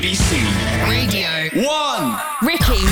BBC Radio 1. Ricky,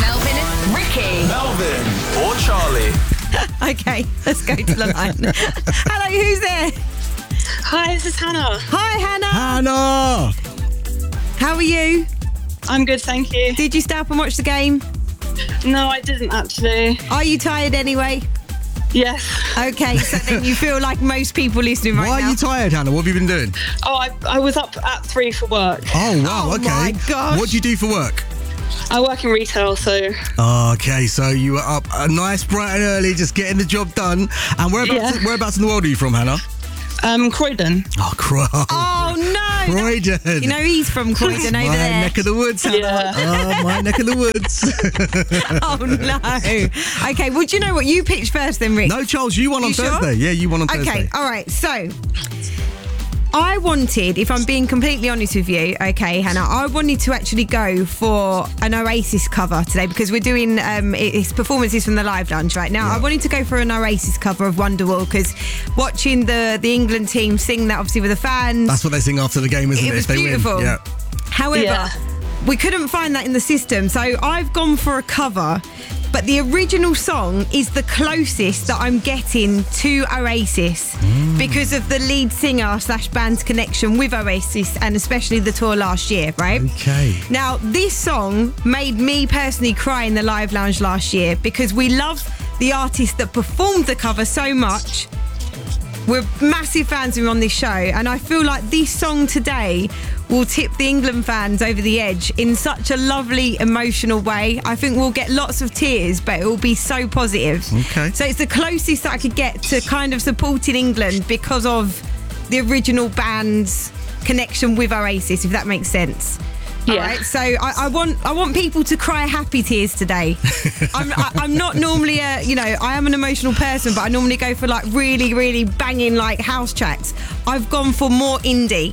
Melvin or Charlie. Okay, let's go to the line. Hello, who's there? Hi, this is Hannah. Hi, Hannah. Hannah! How are you? I'm good, thank you. Did you stay up and watch the game? No, I didn't actually. Are you tired anyway? Yes. Okay, so then you feel like most people listening right Why now. are you tired, Hannah? What have you been doing? Oh, I was up at 3 for work. Oh, wow, Oh, okay. my gosh. What do you do for work? I work in retail, so Okay, so you were up nice, bright and early, just getting the job done. And whereabouts in the world are you from, Hannah? Croydon. Oh, Oh, no. Croydon. You know he's from Croydon over my there. neck of the woods, Hannah. Yeah. Oh, my neck of the woods. Oh, no. Okay, well, do you know what? You pitched first then, Rick. No, Charles, you won on You sure? Thursday. Yeah, you won on Thursday. Okay, all right. So, I wanted, if I'm being completely honest with you, okay, Hannah, I wanted to actually go for an Oasis cover today because we're doing it's performances from the Live Lounge right now. Yeah. I wanted to go for an Oasis cover of Wonderwall because watching the England team sing that, obviously with the fans, That's what they sing after the game, isn't it? it was if they beautiful. win. Yeah. However, Yeah. we couldn't find that in the system, so I've gone for a cover. But the original song is the closest that I'm getting to Oasis because of the lead singer / band's connection with Oasis and especially the tour last year, right? Okay. Now, this song made me personally cry in the Live Lounge last year because we love the artist that performed the cover so much. We're massive fans of him on this show, and I feel like this song today will tip the England fans over the edge in such a lovely, emotional way. I think we'll get lots of tears, but it will be so positive. Okay. So it's the closest that I could get to kind of supporting England because of the original band's connection with Oasis, if that makes sense. Yeah. All right, so I want people to cry happy tears today. I'm not normally I am an emotional person, but I normally go for like really, really banging like house tracks. I've gone for more indie.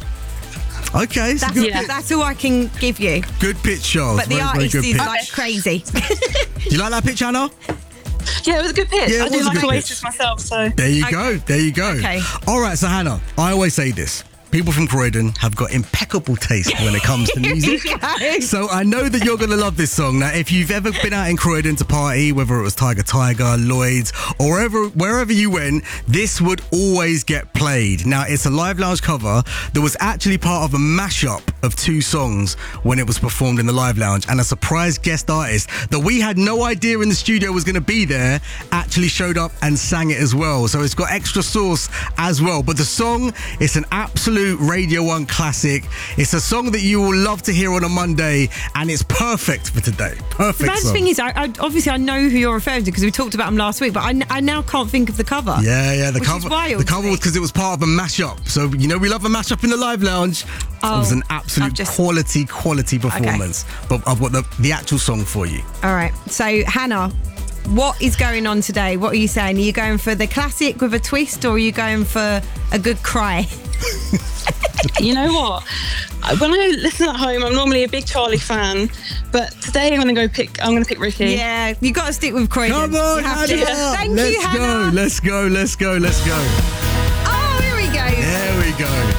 Okay, it's a good, That's all I can give you. good pitch, Charles. But the Very, very artist good is pitch. like crazy. Do you like that pitch, Hannah? Yeah, it was a good pitch. Yeah, I it do was a like good Oasis pitch. myself, so There you go. There you go. Okay. All right, so Hannah, I always say this. People from Croydon have got impeccable taste when it comes to music. So I know that you're going to love this song. Now, if you've ever been out in Croydon to party, whether it was Tiger, Lloyd's, or wherever you went, this would always get played. Now, it's a Live Lounge cover that was actually part of a mashup of two songs when it was performed in the Live Lounge, and a surprise guest artist that we had no idea in the studio was going to be there actually showed up and sang it as well. So it's got extra sauce as well. But the song, it's an absolute Radio 1 classic. It's a song that you will love to hear on a Monday, and it's perfect for today. Perfect The bad song. thing is, obviously I know who you're referring to because we talked about him last week, but I now can't think of the cover. Yeah, the Which cover. is wild The to cover me. was because it was part of a mashup. So we love a mashup in the Live Lounge. It was an absolute quality performance. But I've got the actual song for you. All right. So, Hannah, what is going on today? What are you saying? Are you going for the classic with a twist, or are you going for a good cry? you know what? When I listen at home, I'm normally a big Charlie fan, but today I'm going to pick Ricky. Yeah, you got to stick with Croydon. Come on, You have to. Hannah. Thank you, Hannah. Let's go. Oh, here we go. There we go.